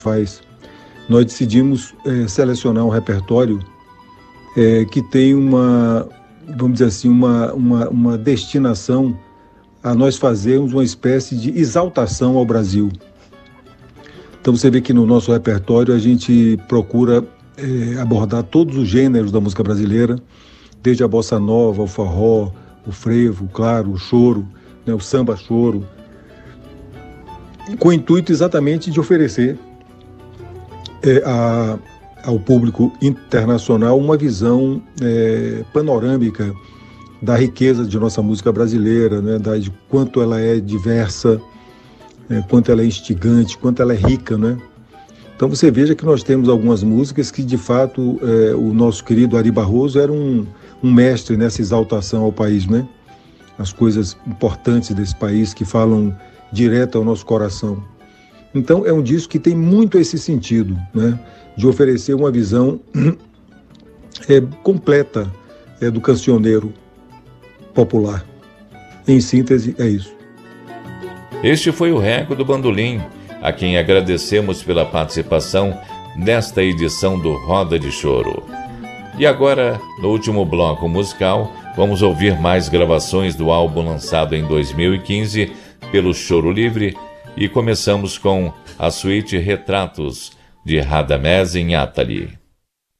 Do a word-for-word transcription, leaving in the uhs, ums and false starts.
faz, nós decidimos é, selecionar um repertório é, que tem uma, vamos dizer assim, uma, uma, uma destinação a nós fazermos uma espécie de exaltação ao Brasil. Então você vê que no nosso repertório a gente procura é, abordar todos os gêneros da música brasileira, desde a bossa nova, o forró, o frevo, claro, o choro, né, o samba-choro, com o intuito exatamente de oferecer é, a, ao público internacional uma visão é, panorâmica da riqueza de nossa música brasileira, né, da, de quanto ela é diversa, é, quanto ela é instigante, quanto ela é rica, né? Então você veja que nós temos algumas músicas que, de fato, é, o nosso querido Ari Barroso era um, um mestre nessa exaltação ao país, né? As coisas importantes desse país que falam direto ao nosso coração. Então é um disco que tem muito esse sentido, né? De oferecer uma visão é, completa é, do cancioneiro popular. Em síntese, é isso. Este foi o Reco do Bandolim, a quem agradecemos pela participação nesta edição do Roda de Choro. E agora, no último bloco musical, vamos ouvir mais gravações do álbum lançado em dois mil e quinze pelo Choro Livre, e começamos com a suíte Retratos, de Radamés Inátali.